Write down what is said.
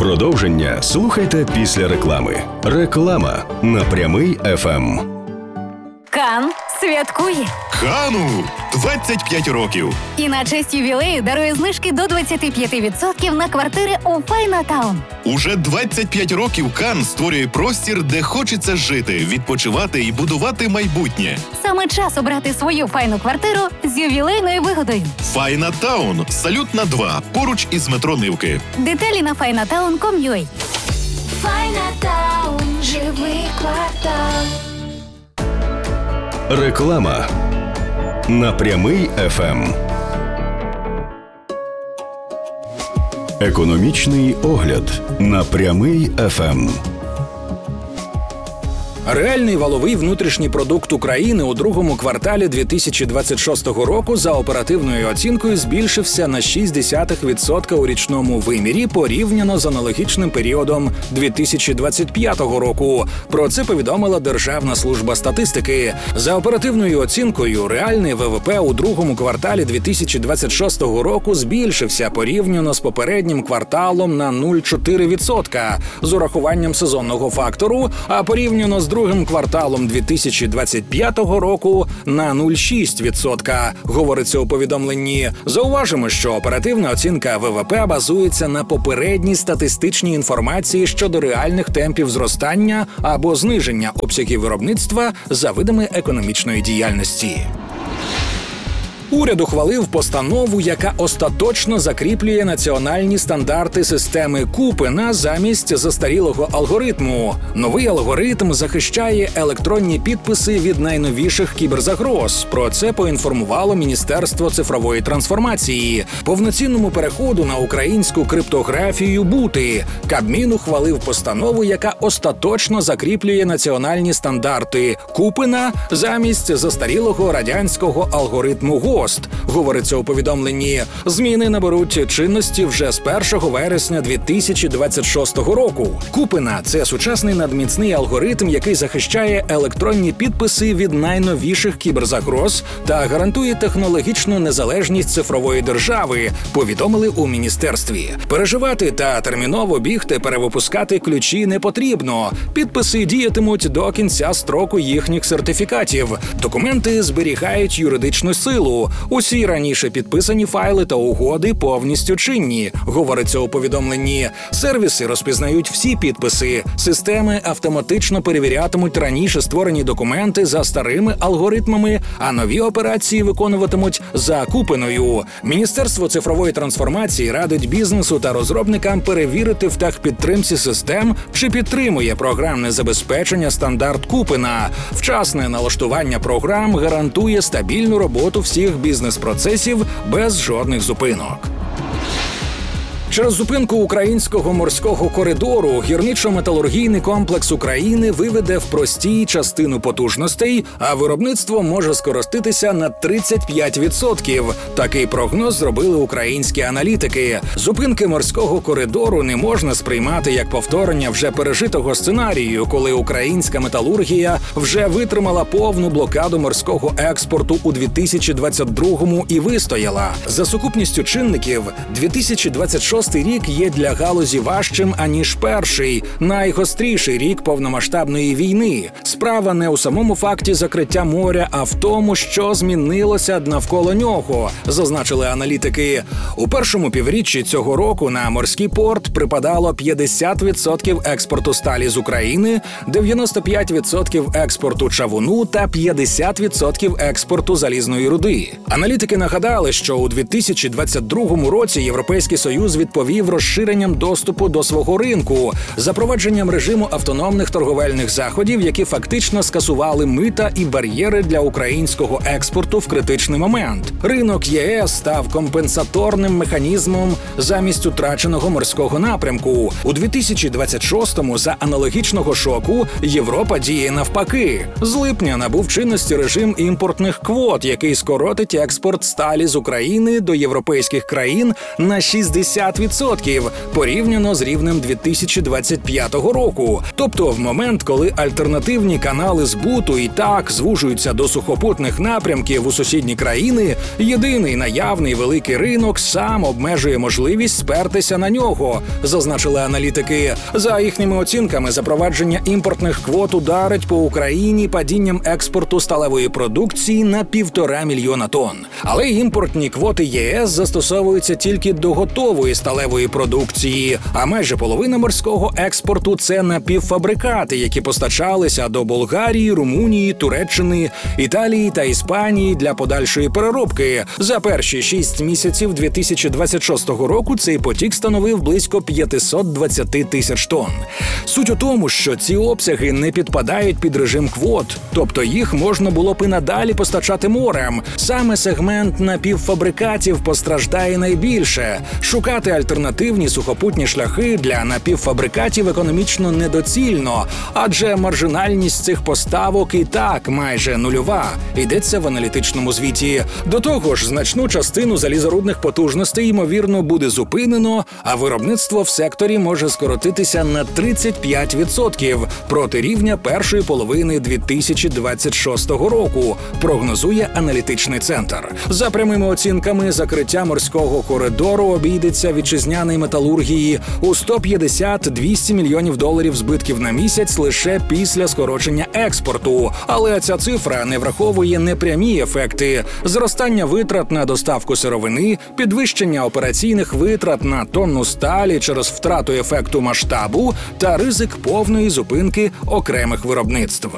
Продовження слухайте після реклами. Реклама на Прямий ФМ. Кан святкує. Кану 25 років. І на честь ювілею дарує знижки до 25% на квартири у Файнатаун. Уже 25 років Кан створює простір, де хочеться жити, відпочивати і будувати майбутнє. Саме час обрати свою файну квартиру з ювілейною вигодою. Файнатаун. Салютна 2. Поруч із метро Нивки. Деталі на finatown.com.ua. Файнатаун. Живий квартал. Реклама на Прямий ФМ. Економічний огляд на Прямий ФМ. Реальний валовий внутрішній продукт України у другому кварталі 2026 року за оперативною оцінкою збільшився на 0,6% у річному вимірі порівняно з аналогічним періодом 2025 року. Про це повідомила Державна служба статистики. За оперативною оцінкою, реальний ВВП у другому кварталі 2026 року збільшився порівняно з попереднім кварталом на 0,4% з урахуванням сезонного фактору, а порівняно з другим кварталом 2025 року на 0,6%, говориться у повідомленні. Зауважимо, що оперативна оцінка ВВП базується на попередній статистичній інформації щодо реальних темпів зростання або зниження обсягів виробництва за видами економічної діяльності. Уряд ухвалив постанову, яка остаточно закріплює національні стандарти системи Купина замість застарілого алгоритму. Новий алгоритм захищає електронні підписи від найновіших кіберзагроз. Про це поінформувало Міністерство цифрової трансформації. Повноцінному переходу на українську криптографію бути. Кабмін ухвалив постанову, яка остаточно закріплює національні стандарти Купина замість застарілого радянського алгоритму ГОСТ. Говориться у повідомленні. Зміни наберуть чинності вже з 1 вересня 2026 року. Купина – це сучасний надміцний алгоритм, який захищає електронні підписи від найновіших кіберзагроз та гарантує технологічну незалежність цифрової держави, повідомили у міністерстві. Переживати та терміново бігти перевипускати ключі не потрібно. Підписи діятимуть до кінця строку їхніх сертифікатів. Документи зберігають юридичну силу. Усі раніше підписані файли та угоди повністю чинні, говориться у повідомленні. Сервіси розпізнають всі підписи. Системи автоматично перевірятимуть раніше створені документи за старими алгоритмами, а нові операції виконуватимуть за Купиною. Міністерство цифрової трансформації радить бізнесу та розробникам перевірити в техпідтримці систем, чи підтримує програмне забезпечення стандарт Купина. Вчасне налаштування програм гарантує стабільну роботу всіх бізнес-процесів без жодних зупинок. Через зупинку українського морського коридору гірничо-металургійний комплекс України виведе в простій частину потужностей, а виробництво може скоротитися на 35%. Такий прогноз зробили українські аналітики. Зупинки морського коридору не можна сприймати як повторення вже пережитого сценарію, коли українська металургія вже витримала повну блокаду морського експорту у 2022-му і вистояла. За сукупністю чинників, 2026 рік є для галузі важчим, аніж перший, найгостріший рік повномасштабної війни. Справа не у самому факті закриття моря, а в тому, що змінилося навколо нього, зазначили аналітики. У першому півріччі цього року на морський порт припадало 50% експорту сталі з України, 95% експорту чавуну та 50% експорту залізної руди. Аналітики нагадали, що у 2022 році Європейський Союз відповів розширенням доступу до свого ринку, запровадженням режиму автономних торговельних заходів, які фактично скасували мита і бар'єри для українського експорту в критичний момент. Ринок ЄС став компенсаторним механізмом замість утраченого морського напрямку. У 2026-му за аналогічного шоку Європа діє навпаки. З липня набув чинності режим імпортних квот, який скоротить експорт сталі з України до європейських країн на 60%. 50% порівняно з рівнем 2025 року. Тобто в момент, коли альтернативні канали збуту і так звужуються до сухопутних напрямків у сусідні країни, єдиний наявний великий ринок сам обмежує можливість спертися на нього, зазначили аналітики. За їхніми оцінками, запровадження імпортних квот ударить по Україні падінням експорту сталевої продукції на 1,5 мільйона тонн. Але імпортні квоти ЄС застосовуються тільки до готової сталевої продукції, а майже половина морського експорту – це напівфабрикати, які постачалися до Болгарії, Румунії, Туреччини, Італії та Іспанії для подальшої переробки. За перші 6 місяців 2026 року цей потік становив близько 520 тисяч тонн. Суть у тому, що ці обсяги не підпадають під режим квот, тобто їх можна було б і надалі постачати морем. Саме сегмент напівфабрикатів постраждає найбільше. Шукати альтернативні сухопутні шляхи для напівфабрикатів економічно недоцільно, адже маржинальність цих поставок і так майже нульова, йдеться в аналітичному звіті. До того ж, значну частину залізорудних потужностей, ймовірно, буде зупинено, а виробництво в секторі може скоротитися на 35% проти рівня першої половини 2026 року, прогнозує аналітичний центр. За прямими оцінками, закриття морського коридору обійдеться вітчизняній металургії у 150-200 мільйонів доларів збитків на місяць лише після скорочення експорту. Але ця цифра не враховує непрямі ефекти – зростання витрат на доставку сировини, підвищення операційних витрат на тонну сталі через втрату ефекту масштабу та ризик повної зупинки окремих виробництв.